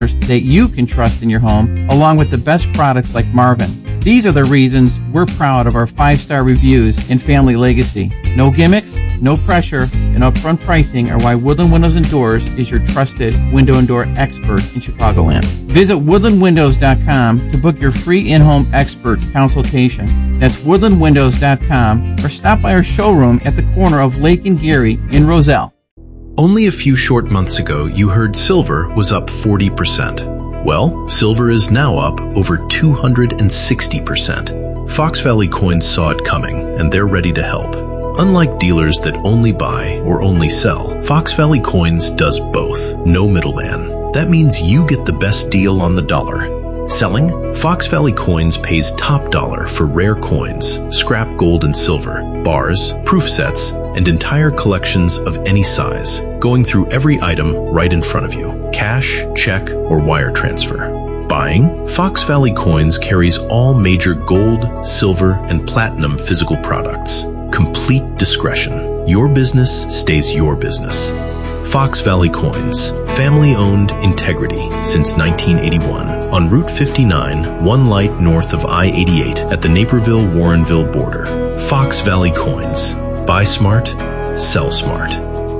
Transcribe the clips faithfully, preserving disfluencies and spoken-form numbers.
that you can trust in your home, along with the best products like Marvin. These are the reasons we're proud of our five-star reviews and family legacy. No gimmicks, no pressure, and upfront pricing are why Woodland Windows and Doors is your trusted window and door expert in Chicagoland. Visit woodland windows dot com to book your free in-home expert consultation. That's woodland windows dot com, or stop by our showroom at the corner of Lake and Geary in Roselle. Only a few short months ago, you heard silver was up forty percent. Well, silver is now up over two hundred sixty percent. Fox Valley Coins saw it coming, and they're ready to help. Unlike dealers that only buy or only sell, Fox Valley Coins does both. No middleman. That means you get the best deal on the dollar. Selling? Fox Valley Coins pays top dollar for rare coins, scrap gold and silver, bars, proof sets, and entire collections of any size, going through every item right in front of you. Cash, check, or wire transfer. Buying? Fox Valley Coins carries all major gold, silver, and platinum physical products. Complete discretion. Your business stays your business. Fox Valley Coins. Family-owned integrity since nineteen eighty-one. On Route fifty-nine, one light north of I eighty-eight at the Naperville-Warrenville border. Fox Valley Coins. Buy smart, sell smart.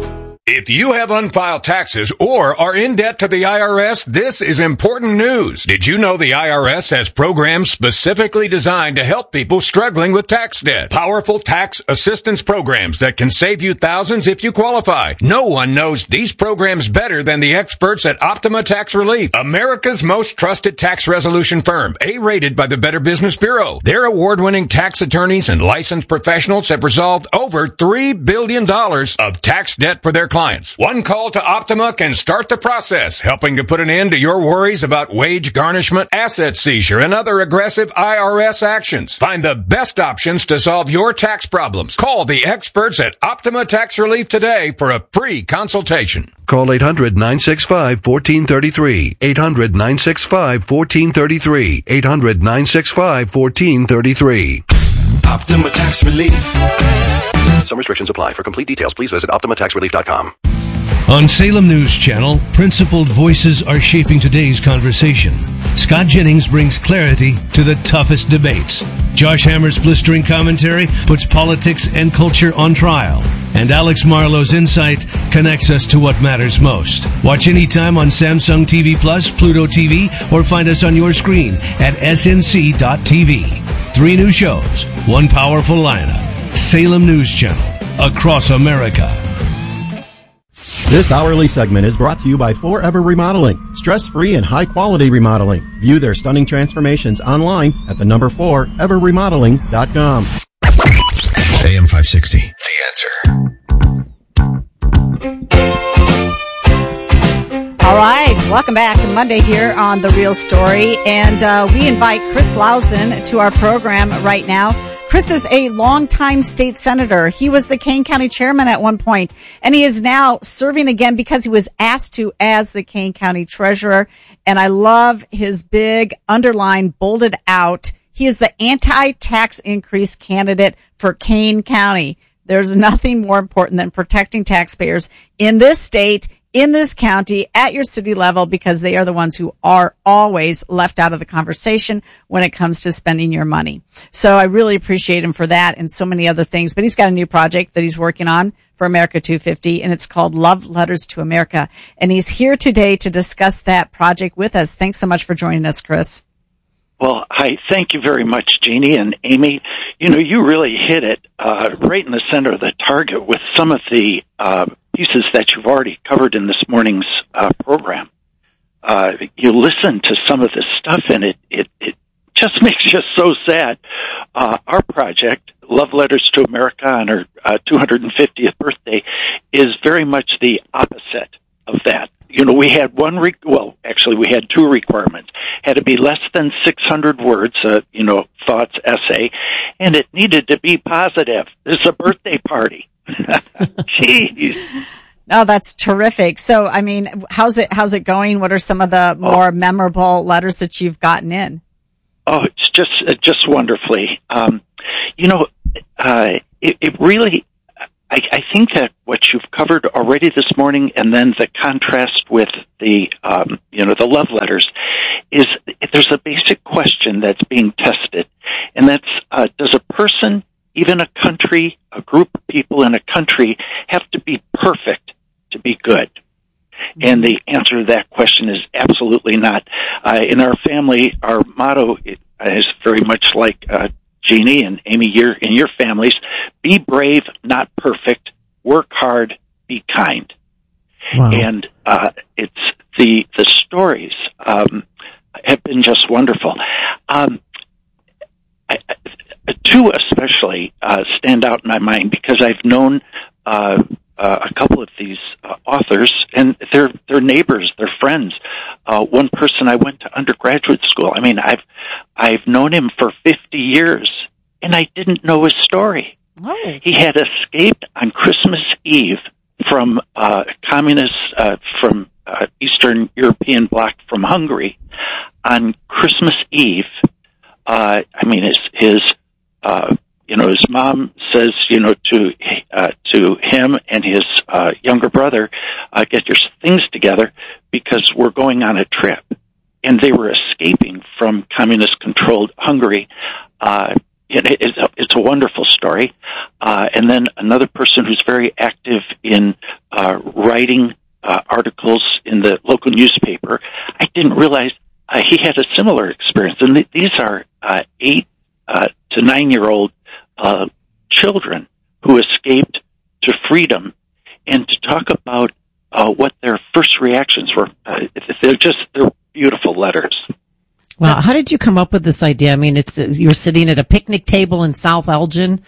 If you have unfiled taxes or are in debt to the I R S, this is important news. Did you know the I R S has programs specifically designed to help people struggling with tax debt? Powerful tax assistance programs that can save you thousands if you qualify. No one knows these programs better than the experts at Optima Tax Relief, America's most trusted tax resolution firm, A-rated by the Better Business Bureau. Their award-winning tax attorneys and licensed professionals have resolved over three billion dollars of tax debt for their clients. One call to Optima can start the process, helping to put an end to your worries about wage garnishment, asset seizure, and other aggressive I R S actions. Find the best options to solve your tax problems. Call the experts at Optima Tax Relief today for a free consultation. Call eight hundred, nine six five, one four three three. eight hundred, nine six five, one four three three. eight hundred, nine six five, one four three three. Optima Tax Relief. Some restrictions apply. For complete details, please visit optima tax relief dot com. On Salem News Channel, principled voices are shaping today's conversation. Scott Jennings brings clarity to the toughest debates. Josh Hammer's blistering commentary puts politics and culture on trial. And Alex Marlowe's insight connects us to what matters most. Watch anytime on Samsung T V Plus, Pluto T V, or find us on your screen at S N C dot T V. Three new shows, one powerful lineup. Salem News Channel, across America. This hourly segment is brought to you by Forever Remodeling. Stress-free and high-quality remodeling. View their stunning transformations online at the number four ever remodeling dot com. A M five sixty, The Answer. All right, welcome back. Monday here on The Real Story. And uh, we invite Chris Lausen to our program right now. Chris is a longtime state senator. He was the Kane County chairman at one point, and he is now serving again because he was asked to as the Kane County treasurer. And I love his big underline bolded out. He is the anti-tax increase candidate for Kane County. There's nothing more important than protecting taxpayers in this state, in this county, at your city level, because they are the ones who are always left out of the conversation when it comes to spending your money. So I really appreciate him for that and so many other things. But he's got a new project that he's working on for America two fifty, and it's called Love Letters to America. And he's here today to discuss that project with us. Thanks so much for joining us, Chris. Well, hi, thank you very much, Jeannie and Amy. You know, you really hit it uh, right in the center of the target with some of the uh, pieces that you've already covered in this morning's uh, program. Uh, you listen to some of this stuff, and it, it, it just makes you so sad. Uh, our project, Love Letters to America, on her uh, two hundred fiftieth birthday, is very much the opposite of that. You know, we had one, re- well, actually we had two requirements. Had to be less than six hundred words, uh, you know, thoughts, essay, and it needed to be positive. This is a birthday party. Jeez. Oh, that's terrific. So, I mean, how's it, how's it going? What are some of the more oh. memorable letters that you've gotten in? Oh, it's just, uh, just wonderfully. Um, you know, uh, it, it really, I, I think that what you've covered already this morning, and then the contrast with the, um, you know, the love letters, is there's a basic question that's being tested, and that's, uh, does a person, even a country, a group of people in a country, have to be perfect to be good? And the answer to that question is absolutely not. Uh, in our family, our motto is very much like uh, Jeannie and Amy, your, in your families: be brave, not perfect, work hard, be kind. Wow. And uh, it's the the stories um, have been just wonderful. Um, I, I, two especially uh, stand out in my mind because I've known uh, uh, a couple of these uh, authors, and they're they're neighbors, they're friends. Uh, one person I went to undergraduate school. I mean, I've I've known him for fifty years, and I didn't know his story. Oh. He had escaped on Christmas Eve from uh, communist uh, from uh, Eastern European bloc from Hungary on Christmas Eve. Uh, I mean, his his uh, you know his mom says you know to uh, to him and his uh, younger brother, uh, get your things together because we're going on a trip, and they were escaping from communist-controlled Hungary. Uh, it, it's, a, it's a wonderful story. Uh, and then another person who's very active in uh, writing uh, articles in the local newspaper. I didn't realize uh, he had a similar experience. And th- these are uh, eight uh, to nine-year-old uh, children who escaped to freedom, and to talk about uh, what their first reactions were. Uh, they're just they're beautiful letters. Wow, how did you come up with this idea? I mean, it's you're sitting at a picnic table in South Elgin,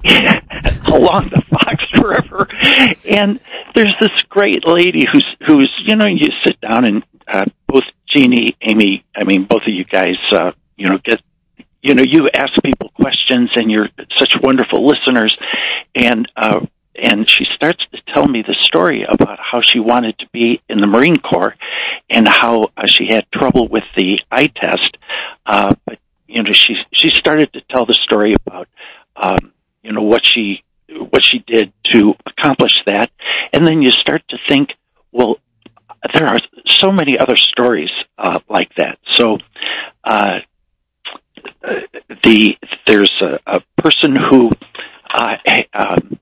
along the Fox River, and there's this great lady who's who's you know you sit down and uh, both Jeannie, Amy, I mean both of you guys, uh, you know get you know you ask people questions and you're such wonderful listeners, and. Uh, And she starts to tell me the story about how she wanted to be in the Marine Corps and how uh, she had trouble with the eye test. Uh, but, you know, she she started to tell the story about, um, you know, what she what she did to accomplish that. And then you start to think, well, there are so many other stories uh, like that. So uh, the there's a, a person who uh, um,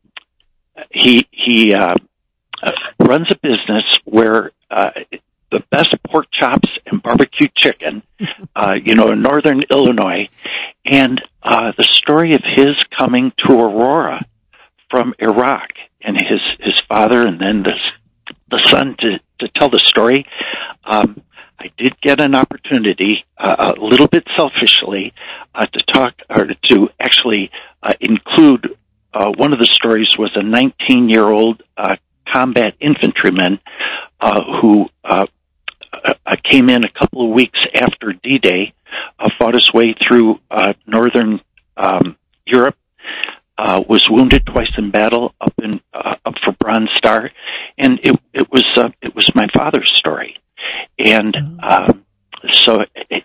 He he uh, uh, runs a business where uh, the best pork chops and barbecue chicken, uh, you know, in northern Illinois, and uh, the story of his coming to Aurora from Iraq, and his his father, and then the the son to to tell the story. Um, I did get an opportunity, uh, a little bit selfishly, uh, to talk or to actually uh, include. Uh, one of the stories was a nineteen-year-old uh, combat infantryman uh, who uh, uh, came in a couple of weeks after D-Day, uh, fought his way through uh, northern um, Europe, uh, was wounded twice in battle up in uh, up for Bronze Star, and it it was uh, it was my father's story, and um, so it,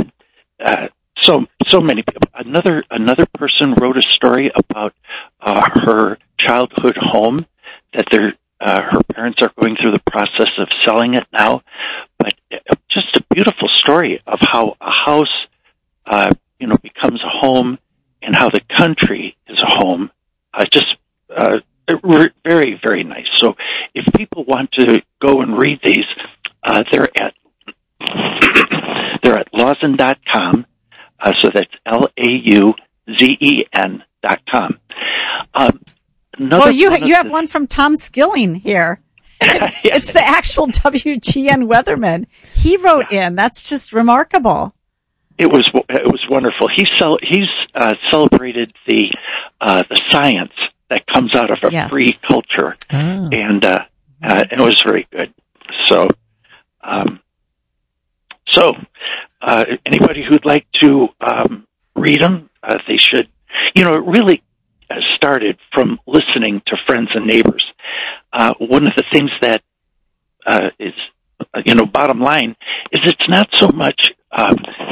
uh, so so many people. Another another person wrote a story about uh, her childhood home that their uh, her parents are going through the process of selling it now, but just a beautiful story of how a house uh, you know becomes a home and how the country is a home. Uh, just uh, very very nice. So if people want to go and read these, uh, they're at they're at lawson dot com. Uh, so that's L A U Z E N dot com. Um, well, you you have the, one from Tom Skilling here. Yes. It's the actual W G N weatherman. He wrote in. That's just remarkable. It was it was wonderful. He cel- he's uh, celebrated the uh, the science that comes out of a yes. free culture, oh. and uh, uh, it was very good. So, um, so. Uh, anybody who'd like to um, read them, uh, they should. You know, it really uh, started from listening to friends and neighbors. Uh, one of the things that uh, is, uh, you know, bottom line is it's not so much, uh,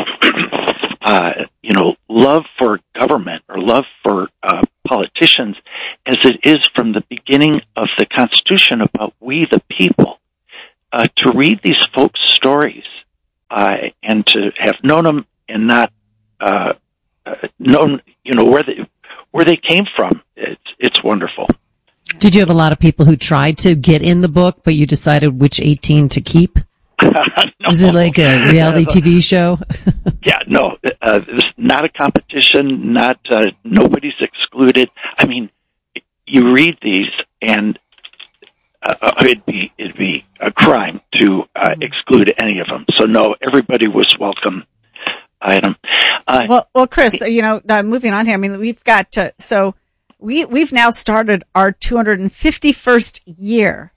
uh, you know, love for government or love for uh, politicians as it is from the Constitution about we the people. Uh, to read these folks' stories uh, and to have known them and not uh, uh, known, you know, where they where they came from, it's it's wonderful. Did you have a lot of people who tried to get in the book, but you decided which eighteen to keep? no. Was it like a reality T V show? Yeah, no, uh, it's not a competition. Not uh, nobody's excluded. I mean, you read these, and uh, it'd be it'd be a crime to uh, exclude any of them. So no, everybody was welcome. Item. Uh, well, well, Chris, you know, uh, moving on here. I mean, we've got to, so we we've now started our two hundred fifty-first year.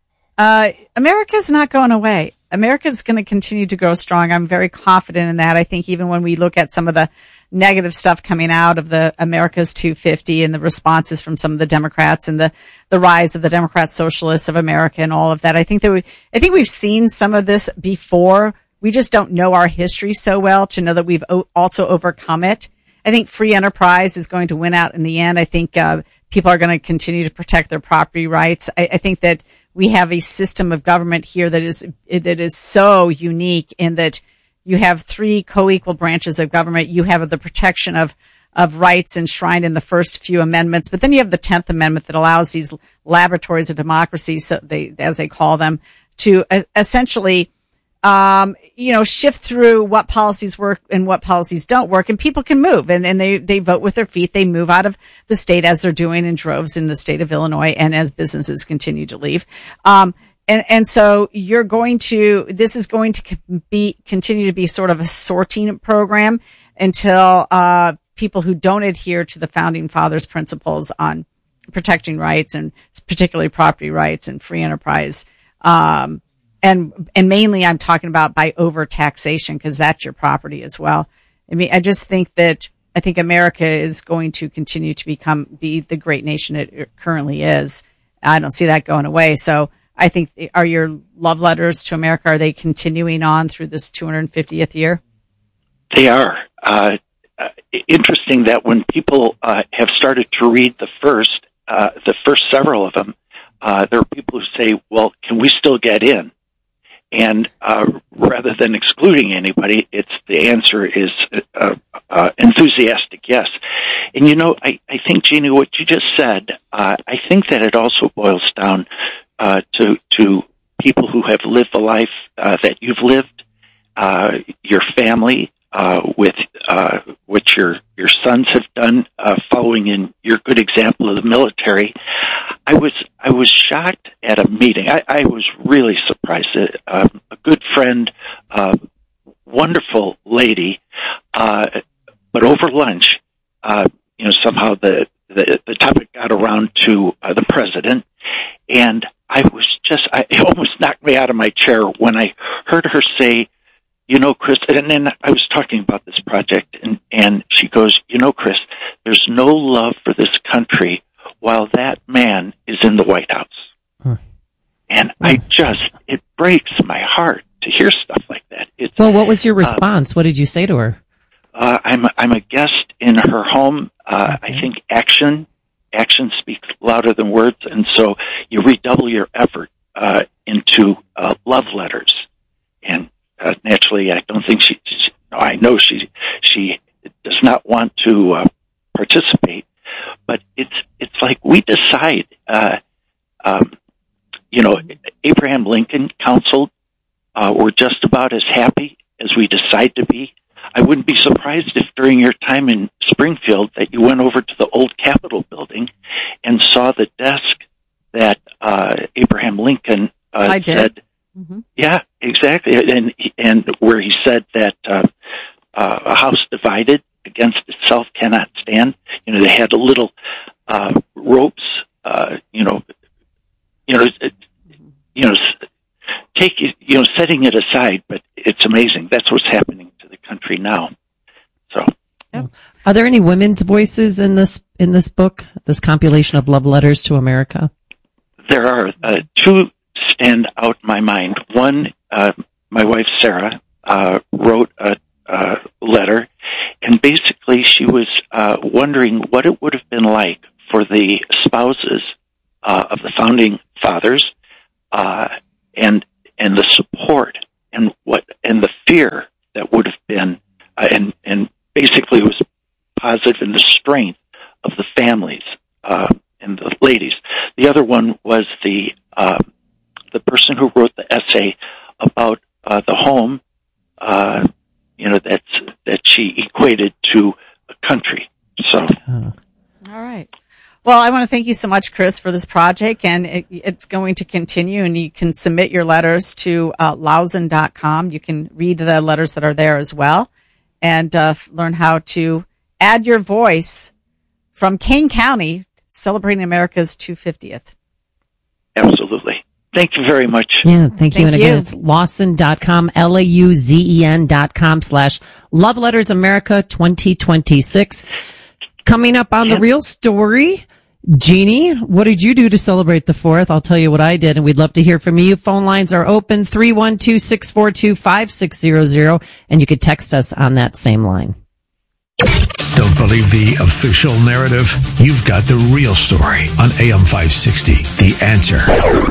Uh, America's not going away. America's going to continue to grow strong. I'm very confident in that. I think even when we look at some of the negative stuff coming out of the America's two fifty and the responses from some of the Democrats and the, the rise of the Democrat Socialists of America and all of that, I think that we, I think we've seen some of this before. We just don't know our history so well to know that we've o- also overcome it. I think free enterprise is going to win out in the end. I think, uh, people are going to continue to protect their property rights. I, I think that we have a system of government here that is, that is so unique in that you have three co-equal branches of government. You have the protection of, of rights enshrined in the first few amendments, but then you have the tenth Amendment that allows these laboratories of democracy, so they, as they call them, to uh, essentially, um, you know, shift through what policies work and what policies don't work, and people can move, and, and they, they vote with their feet. They move out of the state as they're doing in droves in the state of Illinois, and as businesses continue to leave. Um, and, and so you're going to, this is going to be, continue to be sort of a sorting program until, uh, people who don't adhere to the founding fathers' principles on protecting rights, and particularly property rights and free enterprise, um, And, and mainly I'm talking about by over taxation, because that's your property as well. I mean, I just think that, I think America is going to continue to become, be the great nation it currently is. I don't see that going away. So I think, are your love letters to America, are they continuing on through this two hundred fiftieth year? They are. Uh, uh, interesting that when people, uh, have started to read the first, uh, the first several of them, uh, there are people who say, well, can we still get in? And uh, rather than excluding anybody, it's the answer is uh, uh, enthusiastic yes. And you know, I, I think, Jeannie, what you just said, uh, I think that it also boils down uh, to to people who have lived the life uh, that you've lived, uh, your family, uh, with uh, what your your sons have done, uh, following in your good example of the military. I was I was shocked at a meeting. I, I was really surprised. Uh, a good friend, uh, wonderful lady, uh, but over lunch, uh, you know, somehow the, the the topic got around to uh, the president, and I was just I, it almost knocked me out of my chair when I heard her say, "You know, Chris," and then I was talking about this project, and and she goes, "You know, Chris, there's no love for this country while that man is in the White House." Huh. And I just, it breaks my heart to hear stuff like that. It's, well, what was your response? Uh, what did you say to her? Uh, I'm, I'm a guest in her home. Uh, okay. I think action, action speaks louder than words. And so you redouble your effort, uh, into, uh, love letters. And, uh, naturally, I don't think she, she I know she, she does not want to, uh, participate. But it's it's like we decide, uh, um, you know, Abraham Lincoln counseled, uh, we're just about as happy as we decide to be. I wouldn't be surprised if during your time in Springfield that you went over to the old Capitol building and saw the desk that uh, Abraham Lincoln uh, I did. said. Mm-hmm. Yeah, exactly. And, and where he said that uh, uh, a house divided against itself cannot stand. You know, they had a little uh, ropes. Uh, you know, you know, it, you know, take you know, setting it aside. But it's amazing. That's what's happening to the country now. So, yep. Are there any women's voices in this in this book? This compilation of love letters to America. There are uh, two stand out in my mind. One, uh, my wife Sarah uh, wrote a, a letter. And basically, she was uh, wondering what it would have been like for the spouses uh, of the founding fathers, uh, and and the support and what and the fear that would have been, uh, and and basically it was positive in the strength of the families uh, and the ladies. The other one was the uh, the person who wrote the essay about uh, the home, uh, you know, that's that she equated to a country. So, all right. Well, I want to thank you so much, Chris, for this project, and it, it's going to continue, and you can submit your letters to uh, Lausen dot com. You can read the letters that are there as well, and uh, learn how to add your voice from Kane County, celebrating America's two hundred fiftieth. Absolutely. Thank you very much. Yeah, thank you. Thank and again, you. it's Lausen dot com, L A U Z E N dot com slash Love Letters America twenty twenty-six. Coming up on The Real Story, Jeannie, what did you do to celebrate the fourth? I'll tell you what I did, and we'd love to hear from you. Phone lines are open, three one two, six four two, five six zero zero, and you could text us on that same line. Don't believe the official narrative? You've got The Real Story on A M five sixty. The Answer.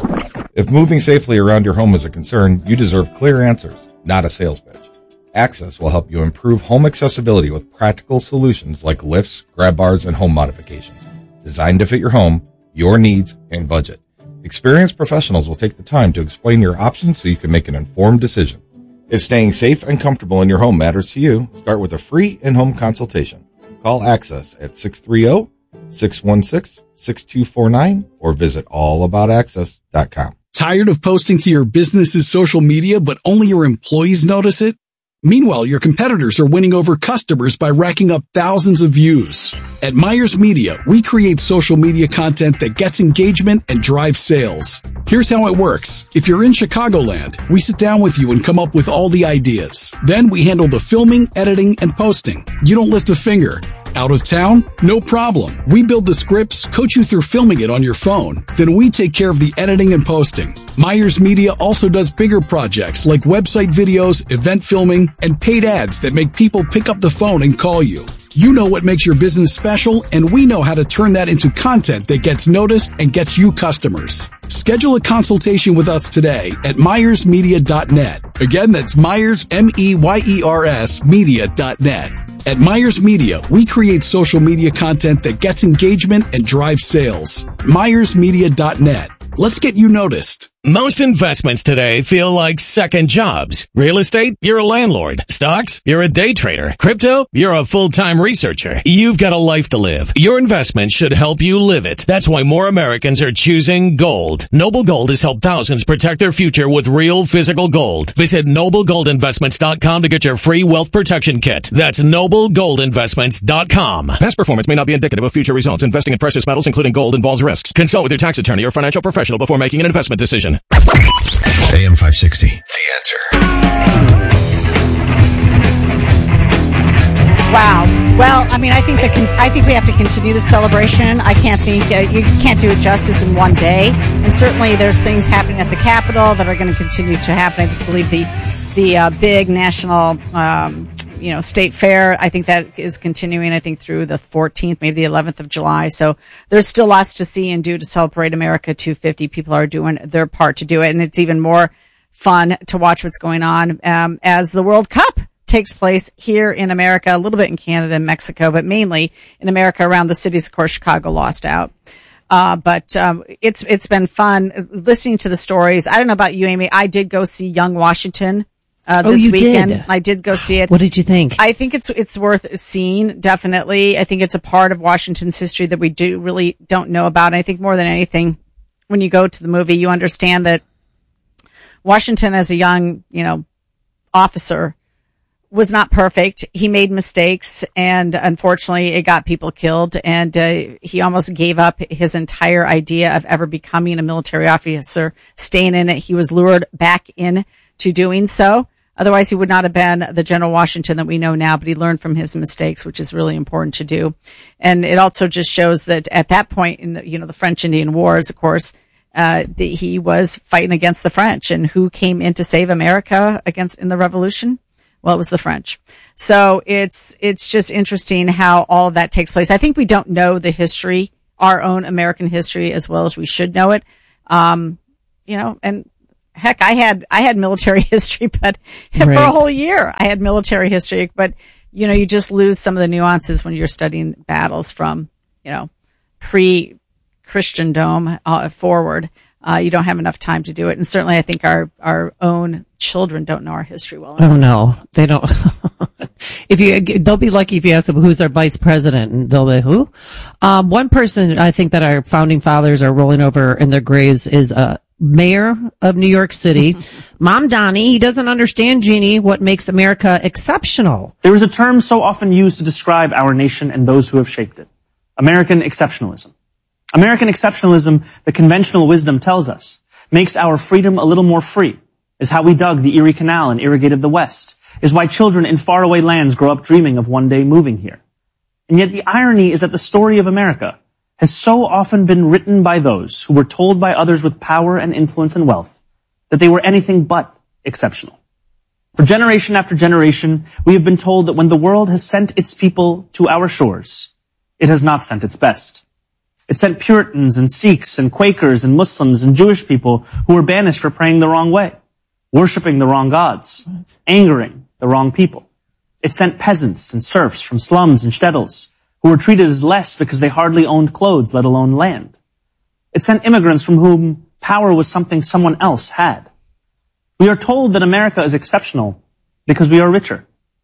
If moving safely around your home is a concern, you deserve clear answers, not a sales pitch. Access will help you improve home accessibility with practical solutions like lifts, grab bars, and home modifications. Designed to fit your home, your needs, and budget. Experienced professionals will take the time to explain your options so you can make an informed decision. If staying safe and comfortable in your home matters to you, start with a free in-home consultation. Call Access at six three zero, six one six, six two four nine or visit all about access dot com. Tired of posting to your business's social media, but only your employees notice it? Meanwhile, your competitors are winning over customers by racking up thousands of views. At Myers Media, we create social media content that gets engagement and drives sales. Here's how it works. If you're in Chicagoland, we sit down with you and come up with all the ideas. Then we handle the filming, editing, and posting. You don't lift a finger. Out of town? No problem. We build the scripts, coach you through filming it on your phone. Then we take care of the editing and posting. Myers Media also does bigger projects like website videos, event filming, and paid ads that make people pick up the phone and call you. You know what makes your business special, and we know how to turn that into content that gets noticed and gets you customers. Schedule a consultation with us today at myers media dot net. Again, that's Myers, M E Y E R S, media dot net. At Myers Media, we create social media content that gets engagement and drives sales. myers media dot net. Let's get you noticed. Most investments today feel like second jobs. Real estate, you're a landlord. Stocks, you're a day trader. Crypto, you're a full-time researcher. You've got a life to live. Your investment should help you live it. That's why more Americans are choosing gold. Noble Gold has helped thousands protect their future with real physical gold. Visit noble gold investments dot com to get your free wealth protection kit. That's noble gold investments dot com. Past performance may not be indicative of future results. Investing in precious metals, including gold, involves risks. Consult with your tax attorney or financial professional before making an investment decision. A M five sixty. The Answer. Wow. Well, I mean, I think that con- I think we have to continue the celebration. I can't think uh, you can't do it justice in one day, and certainly there's things happening at the Capitol that are going to continue to happen. I believe the the uh, big national, um, you know, state fair. I think that is continuing. I think through the fourteenth, maybe the eleventh of July. So there's still lots to see and do to celebrate America two hundred fifty. People are doing their part to do it, and it's even more fun to watch what's going on um, as the World Cup takes place here in America, a little bit in Canada and Mexico, but mainly in America around the cities. Of course, Chicago lost out. Uh, but, um, it's, it's been fun listening to the stories. I don't know about you, Amy. I did go see Young Washington, uh, oh, this you weekend. Did. I did go see it. What did you think? I think it's, it's worth seeing. Definitely. I think it's a part of Washington's history that we do really don't know about. And I think more than anything, when you go to the movie, you understand that Washington as a young, you know, officer was not perfect. He made mistakes, and unfortunately it got people killed, and uh, he almost gave up his entire idea of ever becoming a military officer, staying in it. He was lured back in to doing so. Otherwise he would not have been the General Washington that we know now, but he learned from his mistakes, which is really important to do. And it also just shows that at that point in the, you know, the French Indian Wars, of course, uh, the, he was fighting against the French, and who came in to save America against in the Revolution? Well, it was the French. So it's, it's just interesting how all of that takes place. I think we don't know the history, our own American history, as well as we should know it. Um, you know, and heck, I had, I had military history, but Right. for a whole year I had military history, but you know, you just lose some of the nuances when you're studying battles from, you know, pre-Christendom uh, forward. Uh, you don't have enough time to do it. And certainly I think our, our own children don't know our history well enough. Oh no, they don't. If you, they'll be lucky if you ask them who's our vice president, and they'll be who. Um, one person I think that our founding fathers are rolling over in their graves is uh mayor of New York City, Mom Donnie. He doesn't understand, Jeannie, what makes America exceptional. There is a term so often used to describe our nation and those who have shaped it: American exceptionalism. American exceptionalism, the conventional wisdom tells us, makes our freedom a little more free, is how we dug the Erie Canal and irrigated the West, is why children in faraway lands grow up dreaming of one day moving here. And yet the irony is that the story of America has so often been written by those who were told by others with power and influence and wealth that they were anything but exceptional. For generation after generation, we have been told that when the world has sent its people to our shores, it has not sent its best. It sent Puritans and Sikhs and Quakers and Muslims and Jewish people who were banished for praying the wrong way, worshiping the wrong gods, angering the wrong people. It sent peasants and serfs from slums and shtetls who were treated as less because they hardly owned clothes, let alone land. It sent immigrants from whom power was something someone else had. We are told that America is exceptional because we are richer,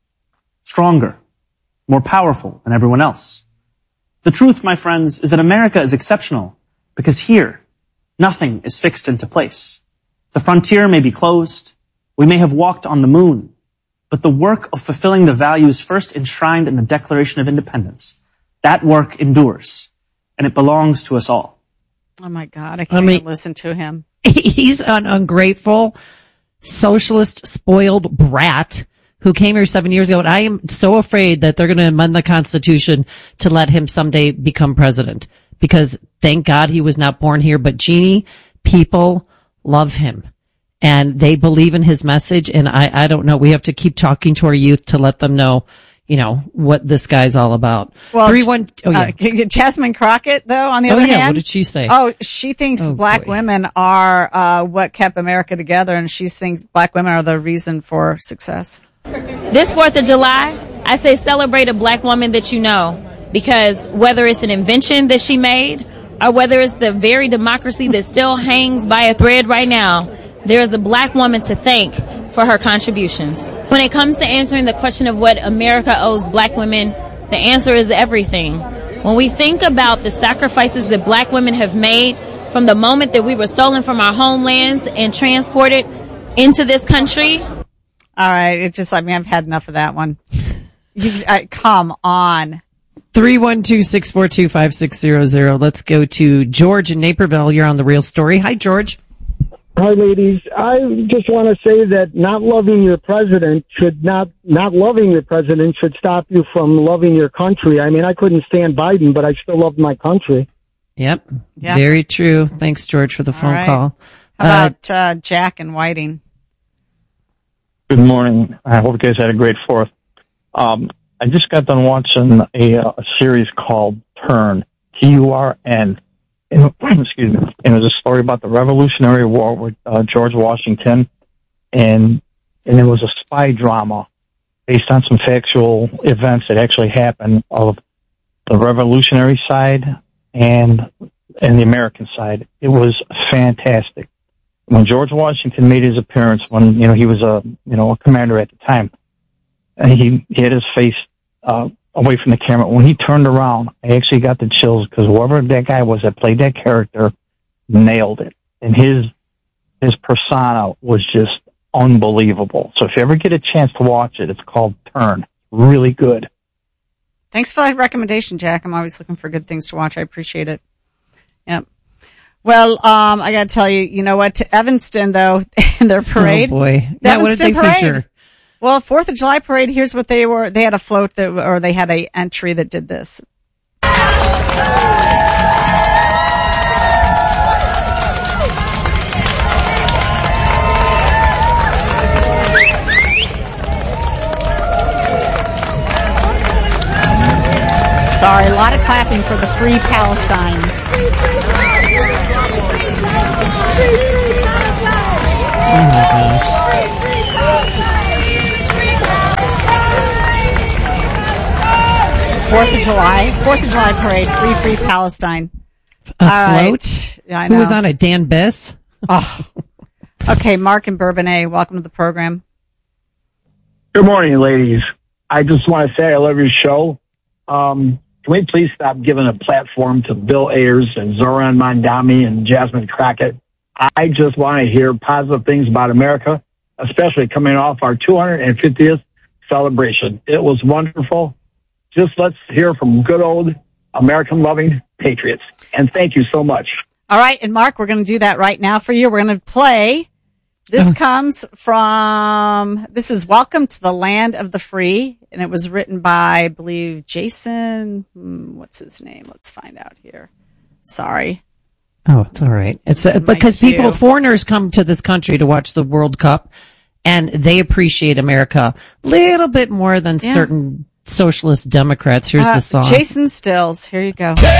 stronger, more powerful than everyone else. The truth, my friends, is that America is exceptional because here, nothing is fixed into place. The frontier may be closed. We may have walked on the moon. But the work of fulfilling the values first enshrined in the Declaration of Independence, that work endures, and it belongs to us all. Oh my God, I can't I mean, even listen to him. He's an ungrateful, socialist, spoiled brat who came here seven years ago, and I am so afraid that they're going to amend the Constitution to let him someday become president, because thank God he was not born here. But Jeannie, people love him, and they believe in his message, and I, I don't know. We have to keep talking to our youth to let them know, you know, what this guy's all about. Well, Three one. Oh yeah, uh, Jasmine Crockett, though, on the oh other yeah. hand. What did she say? Oh, she thinks Oh, black boy. women are uh what kept America together, and she thinks black women are the reason for success. This fourth of July, I say celebrate a black woman that you know, because whether it's an invention that she made or whether it's the very democracy that still hangs by a thread right now, there is a black woman to thank for her contributions. When it comes to answering the question of what America owes black women, the answer is everything. When we think about the sacrifices that black women have made from the moment that we were stolen from our homelands and transported into this country. All right, it just, I mean, I've had enough of that one. You, I, come on. three one two, six four two, five six zero zero. Let's go to George in Naperville. You're on The Real Story. Hi, George. Hi, ladies. I just want to say that not loving your president should not, not loving your president should stop you from loving your country. I mean, I couldn't stand Biden, but I still love my country. Yep. Yeah. Very true. Thanks, George, for the phone right. call. How about uh, Jack and Whiting? Good morning. I hope you guys had a great fourth. Um, I just got done watching a, a series called Turn, T U R N. And, excuse me. And it was a story about the Revolutionary War with uh, George Washington, and and it was a spy drama based on some factual events that actually happened of the Revolutionary side and and the American side. It was fantastic. When George Washington made his appearance, when you know he was a you know a commander at the time, and he, he had his face uh, away from the camera. When he turned around, I actually got the chills because whoever that guy was that played that character nailed it, and his his persona was just unbelievable. So if you ever get a chance to watch it, it's called Turn. Really good. Thanks for that recommendation, Jack. I'm always looking for good things to watch. I appreciate it. Yep. Well, um, I got to tell you, you know what? To Evanston, though, in their parade. Oh boy! The Yeah, what did Evanston they parade. feature? Well, Fourth of July parade. Here's what they were. They had a float that, or they had a entry that did this. Sorry, a lot of clapping for the Free Palestine. Oh my gosh. Fourth of July, Fourth of July parade, free, free Palestine. A All float? right. Yeah, I Who know. was on it? Dan Biss? Oh. Okay, Mark and Bourbonnais, welcome to the program. Good morning, ladies. I just want to say I love your show. Um, can we please stop giving a platform to Bill Ayers and Zoran Mondami and Jasmine Crockett? I just want to hear positive things about America, especially coming off our two hundred fiftieth celebration. It was wonderful. Just let's hear from good old American-loving patriots. And thank you so much. All right, and Mark, we're going to do that right now for you. We're going to play. This comes from, this is Welcome to the Land of the Free, and it was written by, I believe, Jason, hmm, what's his name? Let's find out here. Sorry. Oh, it's all right. It's, It's uh, in my because queue. people, foreigners come to this country to watch the World Cup, and they appreciate America a little bit more than Yeah. certain socialist Democrats. Here's Uh, the song. Jason Stills, here you go.